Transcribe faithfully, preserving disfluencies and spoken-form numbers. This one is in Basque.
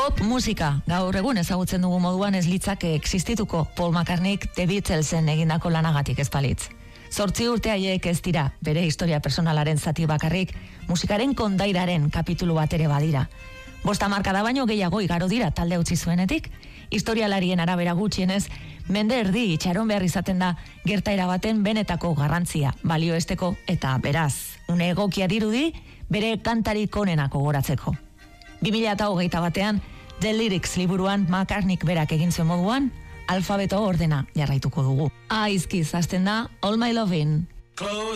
Pop musika, gaur egun ezagutzen dugu moduan ez litzake existituko Paul McCartneyk The Beatlesen egindako lanagatik ez balitz. Zortzi urte haiek ez dira, bere historia personalaren zati bakarrik, musikaren kondairaren kapitulu bat ere badira. Bosta markada baino gehiago igaro dira talde utzi zuenetik, historialarien arabera gutxienez, mende erdi itxaron behar izaten da gertaera baten benetako garrantzia, balioesteko eta beraz, une egokia dirudi, bere kantarik onenako goratzeko. bi mila hogeita batean, The Lyrics liburuan McCartneyk berak egin zuen moduan, alfabeto ordena jarraituko dugu. Aizkiz hasten da All My Lovin'.